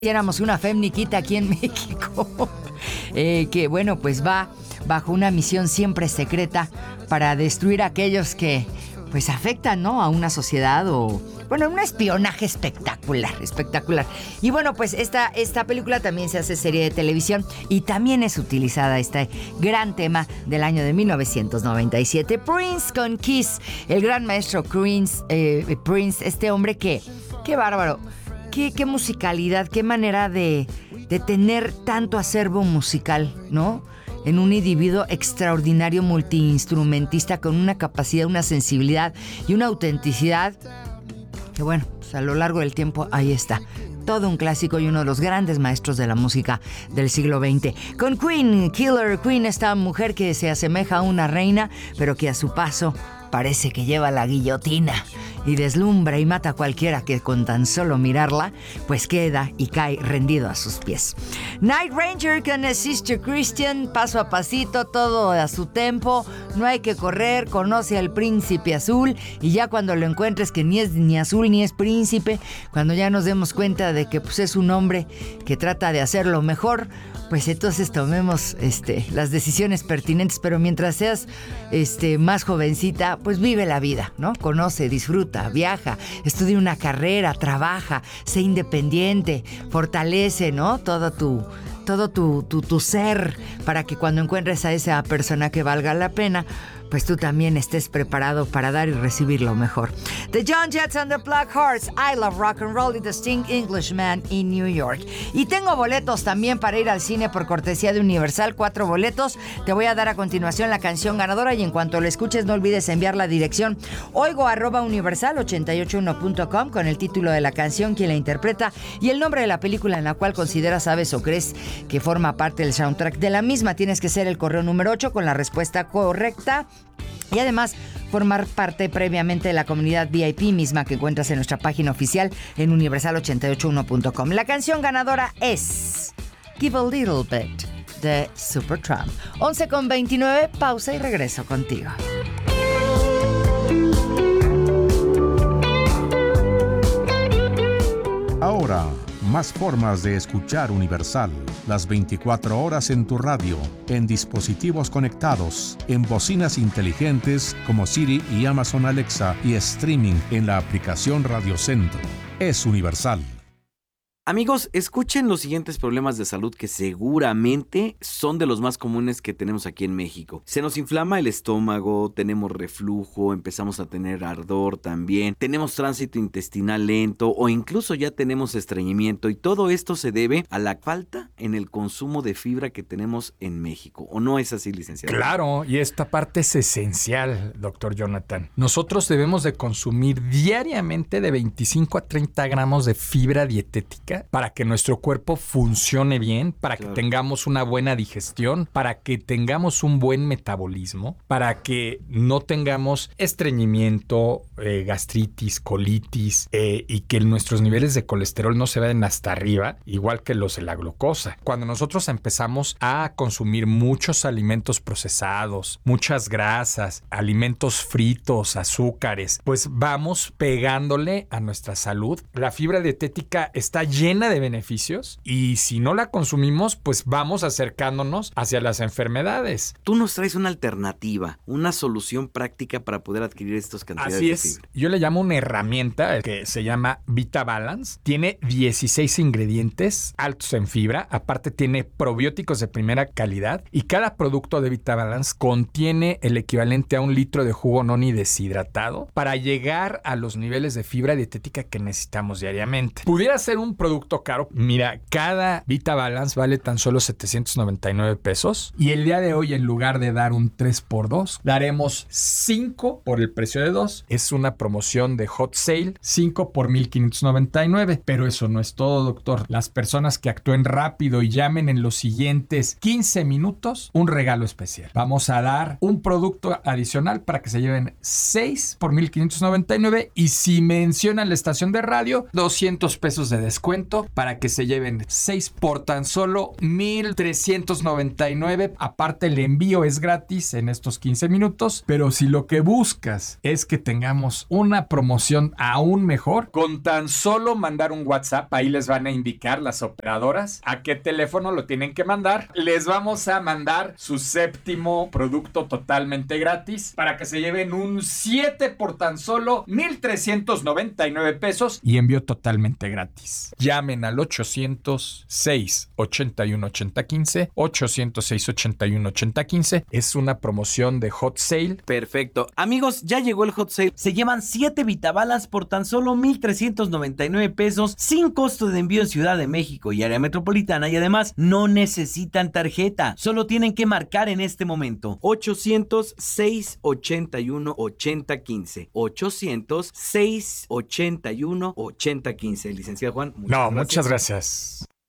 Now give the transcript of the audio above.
Éramos una femniquita aquí en México, que bueno, pues va bajo una misión siempre secreta para destruir a aquellos que pues afectan, ¿no?, a una sociedad o, bueno, un espionaje espectacular. Y bueno, pues esta película también se hace serie de televisión y también es utilizada este gran tema del año de 1997, Prince con Kiss, el gran maestro Prince, este hombre que, qué bárbaro. Qué musicalidad, qué manera de tener tanto acervo musical, ¿no? En un individuo extraordinario multiinstrumentista con una capacidad, una sensibilidad y una autenticidad que, bueno, pues a lo largo del tiempo ahí está. Todo un clásico y uno de los grandes maestros de la música del siglo XX. Con Queen, Killer Queen, esta mujer que se asemeja a una reina, pero que a su paso parece que lleva la guillotina y deslumbra y mata a cualquiera que con tan solo mirarla, pues queda y cae rendido a sus pies. Night Ranger con Sister Christian, paso a pasito, todo a su tempo, no hay que correr, conoce al príncipe azul y ya cuando lo encuentres que ni es ni azul ni es príncipe, cuando ya nos demos cuenta de que pues es un hombre que trata de hacerlo mejor, pues entonces tomemos las decisiones pertinentes, pero mientras seas más jovencita, pues vive la vida, ¿no? Conoce, disfruta, viaja, estudia una carrera, trabaja, sé independiente, fortalece, ¿no?, todo tu ser para que cuando encuentres a esa persona que valga la pena, pues tú también estés preparado para dar y recibir lo mejor. The John Jets and the Black Hearts, I Love Rock and Roll y The Sting Englishman in New York. Y tengo boletos también para ir al cine por cortesía de Universal, 4 boletos. Te voy a dar a continuación la canción ganadora y en cuanto lo escuches no olvides enviar la dirección oigo@universal881.com con el título de la canción, quien la interpreta y el nombre de la película en la cual consideras, sabes o crees que forma parte del soundtrack de la misma. Tienes que ser el correo número 8 con la respuesta correcta. Y además, formar parte previamente de la comunidad VIP misma que encuentras en nuestra página oficial en universal881.com. La canción ganadora es Give a Little Bit de Supertramp. 11:29, pausa y regreso contigo. Ahora, más formas de escuchar Universal. Las 24 horas en tu radio, en dispositivos conectados, en bocinas inteligentes como Siri y Amazon Alexa y streaming en la aplicación Radio Centro. Es Universal. Amigos, escuchen los siguientes problemas de salud que seguramente son de los más comunes que tenemos aquí en México. Se nos inflama el estómago, tenemos reflujo, empezamos a tener ardor también, tenemos tránsito intestinal lento o incluso ya tenemos estreñimiento, y todo esto se debe a la falta en el consumo de fibra que tenemos en México. ¿O no es así, licenciado? Claro, y esta parte es esencial, doctor Jonathan. Nosotros debemos de consumir diariamente de 25 a 30 gramos de fibra dietética para que nuestro cuerpo funcione bien, para que tengamos una buena digestión, para que tengamos un buen metabolismo, para que no tengamos estreñimiento, gastritis, colitis, y que nuestros niveles de colesterol no se vayan hasta arriba, igual que los de la glucosa. Cuando nosotros empezamos a consumir muchos alimentos procesados, muchas grasas, alimentos fritos, azúcares, pues vamos pegándole a nuestra salud. La fibra dietética está llena de beneficios y si no la consumimos, pues vamos acercándonos hacia las enfermedades. Tú nos traes una alternativa, una solución práctica para poder adquirir estas cantidades de fibra. Yo le llamo una herramienta que se llama Vita Balance. Tiene 16 ingredientes altos en fibra. Aparte tiene probióticos de primera calidad y cada producto de Vita Balance contiene el equivalente a 1 litro de jugo noni deshidratado para llegar a los niveles de fibra dietética que necesitamos diariamente. Pudiera ser un producto caro. Mira, cada Vita Balance vale tan solo 799 pesos y el día de hoy, en lugar de dar un 3x2, daremos 5 por el precio de 2. Es una promoción de hot sale, 5 por 1,599. Pero eso no es todo, doctor. Las personas que actúen rápido rápido y llamen en los siguientes 15 minutos, un regalo especial. Vamos a dar un producto adicional para que se lleven 6 por 1,599 y si mencionan la estación de radio, 200 pesos de descuento para que se lleven 6 por tan solo 1,399. Aparte, el envío es gratis en estos 15 minutos, pero si lo que buscas es que tengamos una promoción aún mejor, con tan solo mandar un WhatsApp, ahí les van a indicar las operadoras a qué teléfono lo tienen que mandar. Les vamos a mandar su séptimo producto totalmente gratis para que se lleven un 7 por tan solo 1,399 pesos y envío totalmente gratis. Llamen al 800-681-8015, 800-681-8015. Es una promoción de Hot Sale. Perfecto. Amigos, ya llegó el Hot Sale. Se llevan 7 Vitabalas por tan solo 1,399 pesos sin costo de envío en Ciudad de México y área metropolitana, y además no necesitan tarjeta. Solo tienen que marcar en este momento 800-681-8015. 800-681-8015. Licenciado Juan, Muchas gracias.